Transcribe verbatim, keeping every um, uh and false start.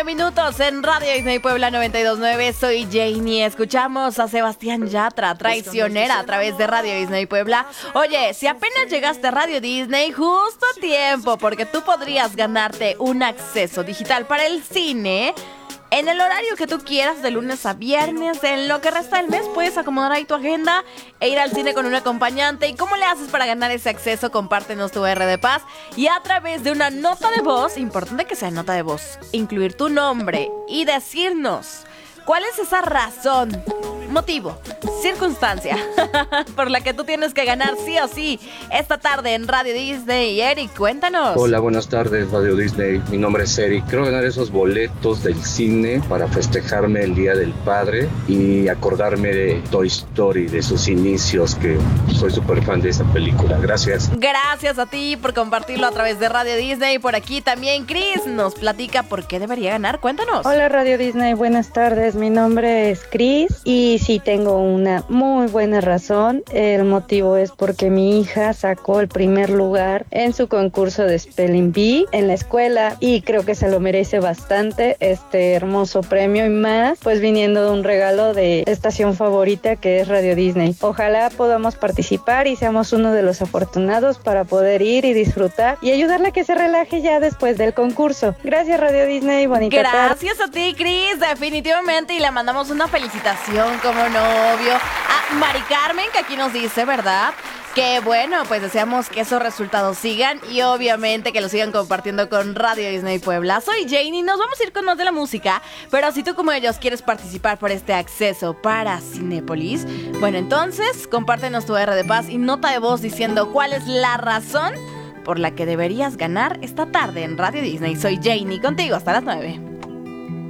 Minutos en Radio Disney Puebla noventa y dos punto nueve. Soy Janie. Escuchamos a Sebastián Yatra, Traicionera, a través de Radio Disney Puebla. Oye, si apenas llegaste a Radio Disney, justo a tiempo, porque tú podrías ganarte un acceso digital para el cine en el horario que tú quieras, de lunes a viernes. En lo que resta del mes puedes acomodar ahí tu agenda e ir al cine con un acompañante. ¿Y cómo le haces para ganar ese acceso? Compártenos tu R de paz y a través de una nota de voz, importante que sea nota de voz, incluir tu nombre y decirnos cuál es esa razón, motivo, circunstancia por la que tú tienes que ganar sí o sí esta tarde en Radio Disney. Eric, cuéntanos. Hola, buenas tardes, Radio Disney. Mi nombre es Eric. Quiero ganar esos boletos del cine para festejarme el Día del Padre y acordarme de Toy Story, de sus inicios, que soy súper fan de esa película. Gracias. Gracias a ti por compartirlo a través de Radio Disney. Por aquí también Chris nos platica por qué debería ganar. Cuéntanos. Hola, Radio Disney. Buenas tardes. Mi nombre es Chris y sí tengo una muy buena razón. El motivo es porque mi hija sacó el primer lugar en su concurso de Spelling Bee en la escuela y creo que se lo merece bastante este hermoso premio, y más pues viniendo de un regalo de estación favorita que es Radio Disney. Ojalá podamos participar y seamos uno de los afortunados para poder ir y disfrutar y ayudarla a que se relaje ya después del concurso. Gracias, Radio Disney. Bonita tarde. Gracias a ti, Chris, definitivamente, y le mandamos una felicitación, como novio, a Mari Carmen, que aquí nos dice, ¿verdad? Que bueno, pues deseamos que esos resultados sigan y obviamente que lo sigan compartiendo con Radio Disney Puebla. Soy Janie, nos vamos a ir con más de la música, pero si tú como ellos quieres participar por este acceso para Cinépolis, bueno, entonces compártenos tu R de paz y nota de voz diciendo cuál es la razón por la que deberías ganar esta tarde en Radio Disney. Soy Janie, contigo hasta las nueve.